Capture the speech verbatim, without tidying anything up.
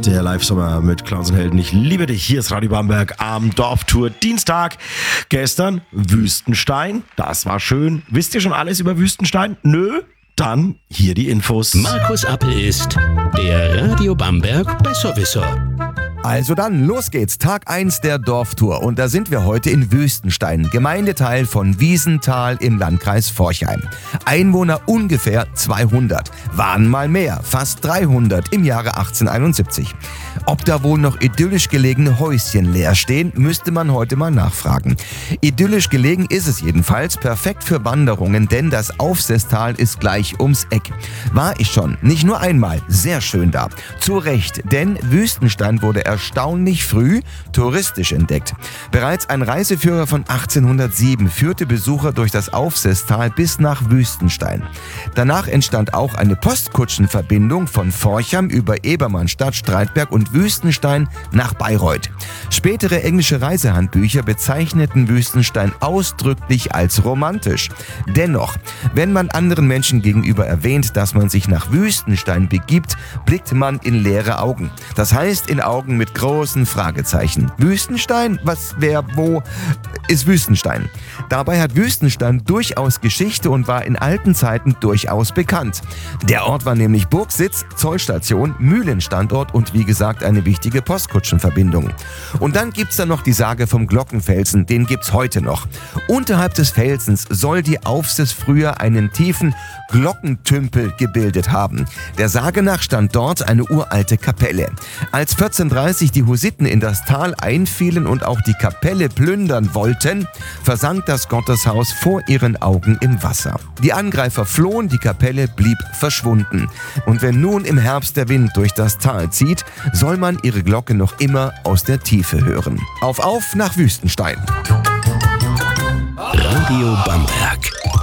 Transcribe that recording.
der Live-Sommer mit Clowns und Helden. Ich liebe dich. Hier ist Radio Bamberg am Dorftour Dienstag. Gestern Wüstenstein. Das war schön. Wisst ihr schon alles über Wüstenstein? Nö? Dann hier die Infos. Markus Appel ist der Radio Bamberg Besserwisser. Also dann, los geht's. Tag eins der Dorftour. Und da sind wir heute in Wüstenstein, Gemeindeteil von Wiesenthal im Landkreis Forchheim. Einwohner ungefähr zweihundert. Waren mal mehr, fast dreihundert im Jahre achtzehnhunderteinundsiebzig. Ob da wohl noch idyllisch gelegene Häuschen leer stehen, müsste man heute mal nachfragen. Idyllisch gelegen ist es jedenfalls, perfekt für Wanderungen, denn das Aufsesstal ist gleich ums Eck. War ich schon, nicht nur einmal, sehr schön da. Zu Recht, denn Wüstenstein wurde erstaunlich früh touristisch entdeckt. Bereits ein Reiseführer von achtzehnhundertsieben führte Besucher durch das Aufsesstal bis nach Wüstenstein. Danach entstand auch eine Postkutschenverbindung von Forchheim über Ebermannstadt, Streitberg und Wüstenstein nach Bayreuth. Spätere englische Reisehandbücher bezeichneten Wüstenstein ausdrücklich als romantisch. Dennoch, wenn man anderen Menschen gegenüber erwähnt, dass man sich nach Wüstenstein begibt, blickt man in leere Augen. Das heißt in Augen mit großen Fragezeichen. Wüstenstein? Was, wer, wo ist Wüstenstein? Dabei hat Wüstenstein durchaus Geschichte und war in alten Zeiten durchaus bekannt. Der Ort war nämlich Burgsitz, Zollstation, Mühlenstandort und wie gesagt eine wichtige Postkutschenverbindung. Und dann gibt's da noch die Sage vom Glockenfelsen, den gibt's heute noch. Unterhalb des Felsens soll die Aufsiss früher einen tiefen Glockentümpel gebildet haben. Der Sage nach stand dort eine uralte Kapelle. Als vierzehnhundertdreißig die Hussiten in das Tal einfielen und auch die Kapelle plündern wollten, versank das Gotteshaus vor ihren Augen im Wasser. Die Angreifer flohen, die Kapelle blieb verschwunden. Und wenn nun im Herbst der Wind durch das Tal zieht, soll man ihre Glocke noch immer aus der Tiefe hören. Auf, auf nach Wüstenstein. Radio Bamberg.